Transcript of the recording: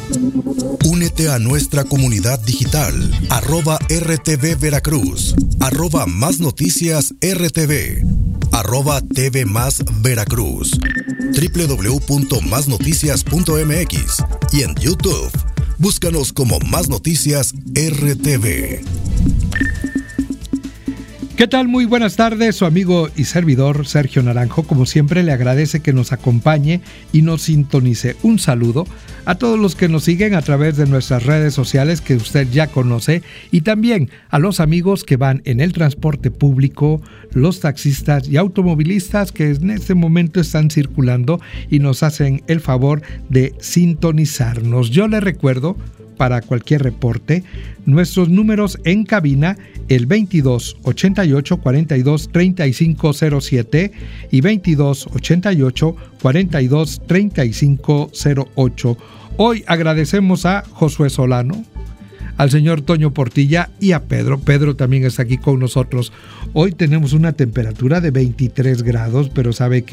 Únete a nuestra comunidad digital, @RTV Veracruz, @Más Noticias RTV, @TV Más Veracruz, www.masnoticias.mx y en YouTube. Búscanos como Más Noticias RTV. ¿Qué tal? Muy buenas tardes, su amigo y servidor Sergio Naranjo, como siempre le agradece que nos acompañe y nos sintonice. Un saludo a todos los que nos siguen a través de nuestras redes sociales que usted ya conoce y también a los amigos que van en el transporte público, los taxistas y automovilistas que en este momento están circulando y nos hacen el favor de sintonizarnos. Yo le recuerdo, para cualquier reporte, nuestros números en cabina, el 22 88 42 35 07 y 22 88 42 35 08. Hoy agradecemos a Josué Solano, al señor Toño Portilla y a Pedro. Pedro también está aquí con nosotros. Hoy tenemos una temperatura de 23 grados, pero sabe que